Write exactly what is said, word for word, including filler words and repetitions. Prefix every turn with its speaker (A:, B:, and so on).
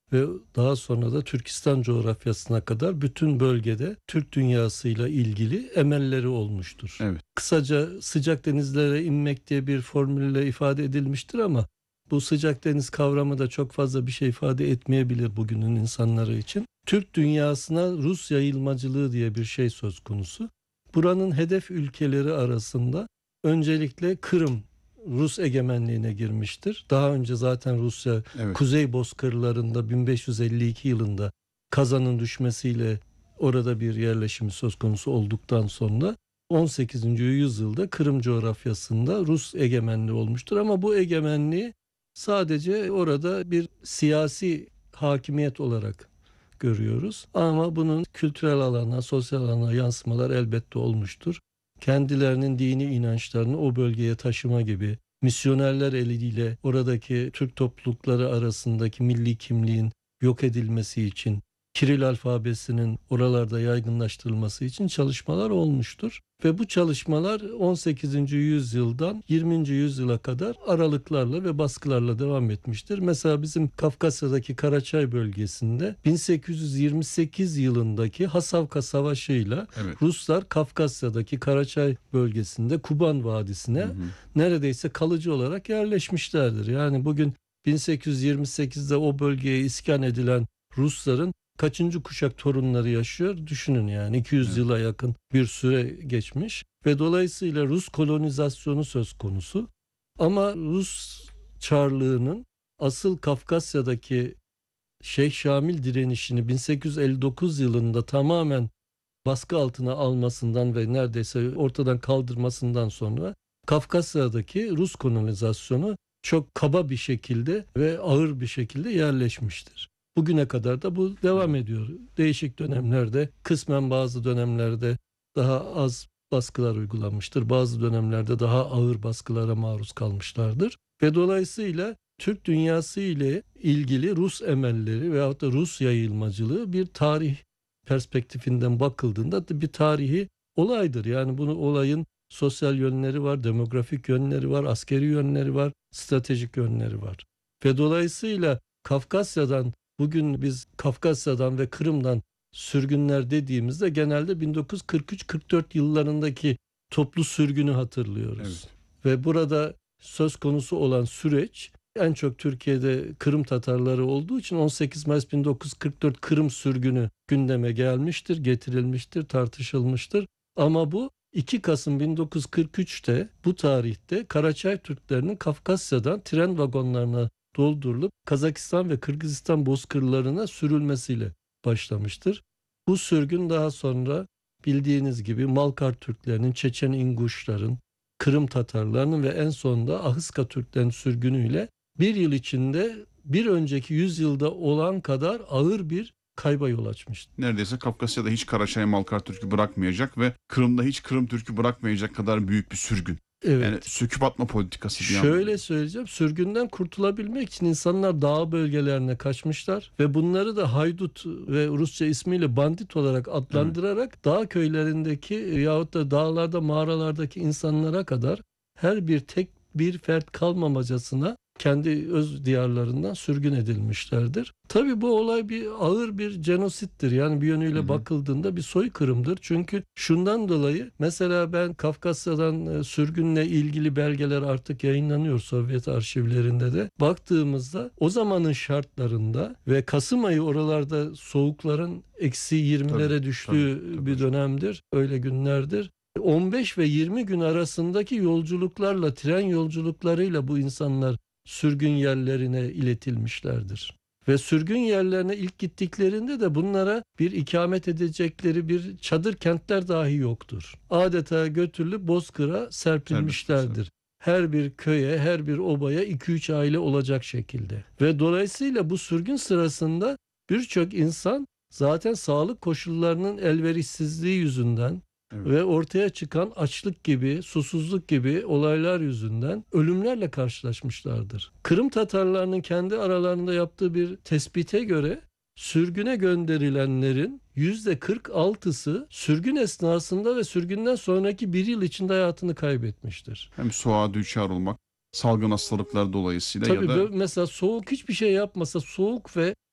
A: ve daha sonra da Türkistan coğrafyasına kadar bütün bölgede Türk dünyasıyla ilgili emelleri olmuştur.
B: Evet.
A: Kısaca sıcak denizlere inmek diye bir formülle ifade edilmiştir ama bu sıcak deniz kavramı da çok fazla bir şey ifade etmeyebilir bugünün insanları için. Türk dünyasına Rus yayılmacılığı diye bir şey söz konusu. Buranın hedef ülkeleri arasında öncelikle Kırım Rus egemenliğine girmiştir. Daha önce zaten Rusya
B: Evet.
A: Kuzey Bozkırlarında bin beş yüz elli iki yılında Kazan'ın düşmesiyle orada bir yerleşimi söz konusu olduktan sonra on sekizinci yüzyılda Kırım coğrafyasında Rus egemenliği olmuştur. Ama bu egemenliği sadece orada bir siyasi hakimiyet olarak görüyoruz. Ama bunun kültürel alana, sosyal alana yansımalar elbette olmuştur. Kendilerinin dini inançlarını o bölgeye taşıma gibi, misyonerler eliyle oradaki Türk toplulukları arasındaki milli kimliğin yok edilmesi için, Kiril alfabesinin oralarda yaygınlaştırılması için çalışmalar olmuştur. Ve bu çalışmalar on sekizinci yüzyıldan yirminci yüzyıla kadar aralıklarla ve baskılarla devam etmiştir. Mesela bizim Kafkasya'daki Karaçay bölgesinde bin sekiz yüz yirmi sekiz yılındaki Hasavka Savaşı'yla
B: Evet.
A: Ruslar Kafkasya'daki Karaçay bölgesinde Kuban Vadisi'ne
B: Hı hı.
A: neredeyse kalıcı olarak yerleşmişlerdir. Yani bugün bin sekiz yüz yirmi sekizde o bölgeye iskan edilen Rusların kaçıncı kuşak torunları yaşıyor? Düşünün yani iki yüz
B: Evet.
A: yıla yakın bir süre geçmiş ve dolayısıyla Rus kolonizasyonu söz konusu. Ama Rus Çarlığı'nın asıl Kafkasya'daki Şeyh Şamil direnişini bin sekiz yüz elli dokuz yılında tamamen baskı altına almasından ve neredeyse ortadan kaldırmasından sonra Kafkasya'daki Rus kolonizasyonu çok kaba bir şekilde ve ağır bir şekilde yerleşmiştir. Bugüne kadar da bu devam ediyor. Değişik dönemlerde, kısmen bazı dönemlerde daha az baskılar uygulanmıştır. Bazı dönemlerde daha ağır baskılara maruz kalmışlardır. Ve dolayısıyla Türk dünyası ile ilgili Rus emelleri veyahut da Rus yayılmacılığı bir tarih perspektifinden bakıldığında da bir tarihi olaydır. Yani bunu olayın sosyal yönleri var, demografik yönleri var, askeri yönleri var, stratejik yönleri var. Ve dolayısıyla Kafkasya'dan bugün biz Kafkasya'dan ve Kırım'dan sürgünler dediğimizde genelde bin dokuz yüz kırk üç kırk dört yıllarındaki toplu sürgünü hatırlıyoruz.
B: Evet.
A: Ve burada söz konusu olan süreç en çok Türkiye'de Kırım Tatarları olduğu için on sekiz Mayıs bin dokuz yüz kırk dört Kırım sürgünü gündeme gelmiştir, getirilmiştir, tartışılmıştır. Ama bu iki Kasım bin dokuz yüz kırk üçte bu tarihte Karaçay Türklerinin Kafkasya'dan tren vagonlarına doldurulup Kazakistan ve Kırgızistan bozkırlarına sürülmesiyle başlamıştır. Bu sürgün daha sonra bildiğiniz gibi Malkar Türklerinin, Çeçen İnguşların, Kırım Tatarlarının ve en sonunda Ahıska Türklerin sürgünüyle bir yıl içinde bir önceki yüzyılda olan kadar ağır bir kayba yol açmıştır.
B: Neredeyse Kafkasya'da hiç Karaçay Malkar Türk'ü bırakmayacak ve Kırım'da hiç Kırım Türk'ü bırakmayacak kadar büyük bir sürgün.
A: Evet.
B: Yani söküp atma politikası bir
A: Şöyle
B: anlamda.
A: söyleyeceğim, sürgünden kurtulabilmek için insanlar dağ bölgelerine kaçmışlar ve bunları da haydut ve Rusça ismiyle bandit olarak adlandırarak evet. dağ köylerindeki yahut da dağlarda, mağaralardaki insanlara kadar her bir tek bir fert kalmamacasına kendi öz diyarlarından sürgün edilmişlerdir. Tabii bu olay bir ağır bir cenosittir. Yani bir yönüyle hı hı. bakıldığında bir soykırımdır. Çünkü şundan dolayı mesela ben Kafkasya'dan sürgünle ilgili belgeler artık yayınlanıyor Sovyet arşivlerinde de. Baktığımızda o zamanın şartlarında ve Kasım ayı oralarda soğukların eksi yirmilere tabii, düştüğü tabii, tabii. bir dönemdir. Öyle günlerdir. on beş ve yirmi gün arasındaki yolculuklarla, tren yolculuklarıyla bu insanlar sürgün yerlerine iletilmişlerdir. Ve sürgün yerlerine ilk gittiklerinde de bunlara bir ikamet edecekleri bir çadır kentler dahi yoktur. Adeta götürülüp bozkıra serpilmişlerdir. Her bir köye, her bir obaya iki üç aile olacak şekilde. Ve dolayısıyla bu sürgün sırasında birçok insan zaten sağlık koşullarının elverişsizliği yüzünden evet. ve ortaya çıkan açlık gibi, susuzluk gibi olaylar yüzünden ölümlerle karşılaşmışlardır. Kırım Tatarlarının kendi aralarında yaptığı bir tespite göre sürgüne gönderilenlerin yüzde kırk altısı sürgün esnasında ve sürgünden sonraki bir yıl içinde hayatını kaybetmiştir.
B: Hem soğuğa düçar olmak, salgın hastalıklar dolayısıyla
A: Tabii
B: ya da...
A: mesela soğuk hiçbir şey yapmasa, soğuk ve